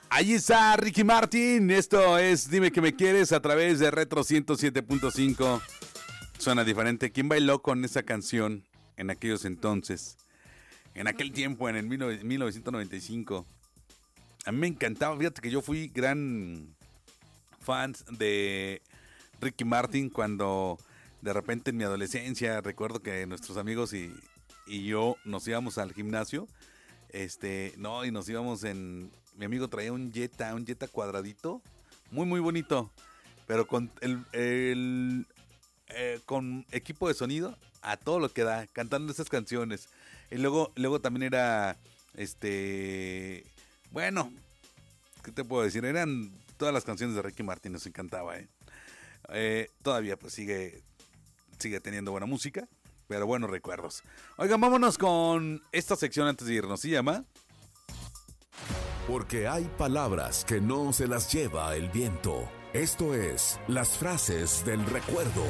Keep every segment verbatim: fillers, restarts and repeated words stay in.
Ahí está Ricky Martin. Esto es Dime que me quieres a través de Retro ciento siete punto cinco. Suena diferente. ¿Quién bailó con esa canción en aquellos entonces? En aquel tiempo, en el mil novecientos noventa y cinco. A mí me encantaba. Fíjate que yo fui gran fan de Ricky Martin cuando de repente en mi adolescencia recuerdo que nuestros amigos y, y yo nos íbamos al gimnasio. Este, no, y nos íbamos en... Mi amigo traía un Jetta, un Jetta cuadradito, muy muy bonito, pero con el, el eh, con equipo de sonido a todo lo que da, cantando esas canciones. Y luego, luego también era, este, bueno, ¿qué te puedo decir? Eran todas las canciones de Ricky Martin, nos encantaba, ¿eh? Eh, todavía pues sigue, sigue teniendo buena música, pero buenos recuerdos. Oigan, vámonos con esta sección antes de irnos, ¿se llama? Porque hay palabras que no se las lleva el viento. Esto es las frases del recuerdo.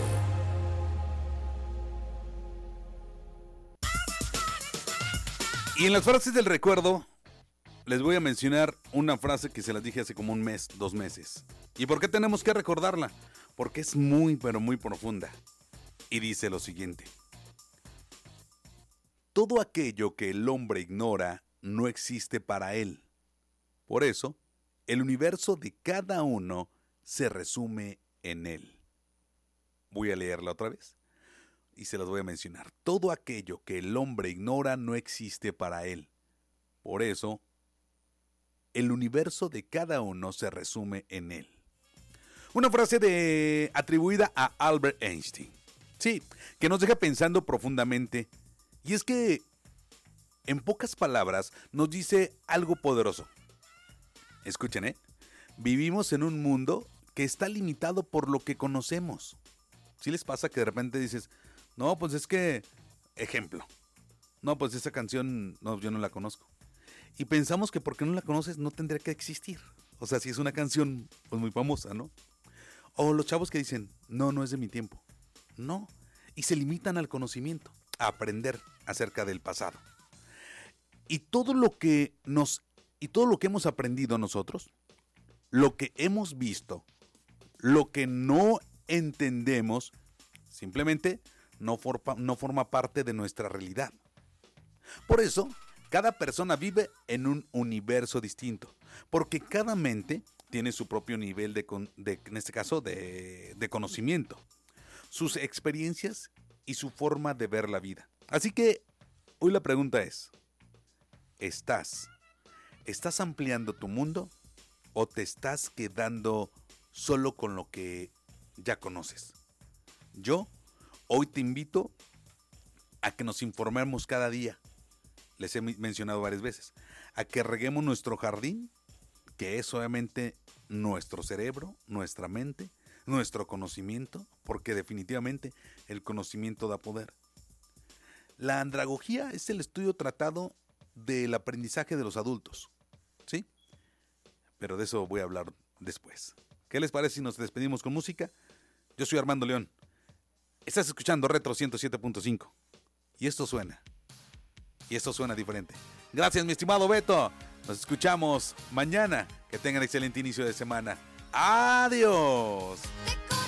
Y en las frases del recuerdo les voy a mencionar una frase que se las dije hace como un mes, dos meses. ¿Y por qué tenemos que recordarla? Porque es muy, pero muy profunda. Y dice lo siguiente: todo aquello que el hombre ignora no existe para él. Por eso, el universo de cada uno se resume en él. Voy a leerla otra vez y se las voy a mencionar. Todo aquello que el hombre ignora no existe para él. Por eso, el universo de cada uno se resume en él. Una frase de, atribuida a Albert Einstein. Sí, que nos deja pensando profundamente. Y es que, en pocas palabras, nos dice algo poderoso. Escuchen, ¿eh? Vivimos en un mundo que está limitado por lo que conocemos. ¿Sí les pasa que de repente dices, no, pues es que, ejemplo, no, pues esa canción, no, yo no la conozco? Y pensamos que porque no la conoces no tendría que existir. O sea, si es una canción pues muy famosa, ¿no? O los chavos que dicen, no, no es de mi tiempo. No, y se limitan al conocimiento, a aprender acerca del pasado. Y todo lo que nos Y todo lo que hemos aprendido nosotros, lo que hemos visto, lo que no entendemos, simplemente no forma, no forma parte de nuestra realidad. Por eso, cada persona vive en un universo distinto, porque cada mente tiene su propio nivel de, de en este caso, de, de conocimiento, sus experiencias y su forma de ver la vida. Así que, hoy la pregunta es, ¿estás... ¿Estás ampliando tu mundo o te estás quedando solo con lo que ya conoces? Yo hoy te invito a que nos informemos cada día. Les he mencionado varias veces. A que reguemos nuestro jardín, que es obviamente nuestro cerebro, nuestra mente, nuestro conocimiento, porque definitivamente el conocimiento da poder. La andragogía es el estudio tratado del aprendizaje de los adultos, ¿sí? Pero de eso voy a hablar después. ¿Qué les parece si nos despedimos con música? Yo soy Armando León. Estás escuchando Retro ciento siete punto cinco. Y esto suena. Y esto suena diferente. Gracias, mi estimado Beto. Nos escuchamos mañana. Que tengan excelente inicio de semana. ¡Adiós!